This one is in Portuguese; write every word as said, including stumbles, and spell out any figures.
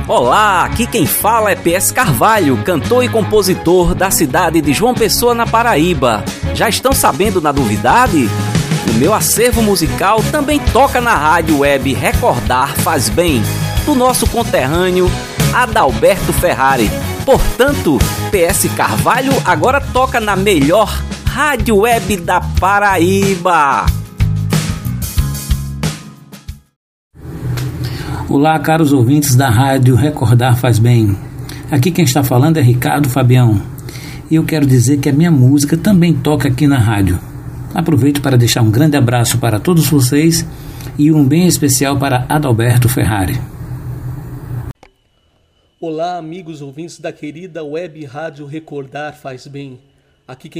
Olá, aqui quem fala é P S Carvalho, cantor e compositor da cidade de João Pessoa, na Paraíba. Já estão sabendo da novidade? O meu acervo musical também toca na rádio web Recordar Faz Bem, do nosso conterrâneo Adalberto Ferrari. Portanto, P S Carvalho agora toca na melhor rádio web da Paraíba. Olá, caros ouvintes da rádio Recordar Faz Bem. Aqui quem está falando é Ricardo Fabião. E eu quero dizer que a minha música também toca aqui na rádio. Aproveito para deixar um grande abraço para todos vocês e um bem especial para Adalberto Ferrari. Olá, amigos ouvintes da querida web rádio Recordar Faz Bem. Aqui quem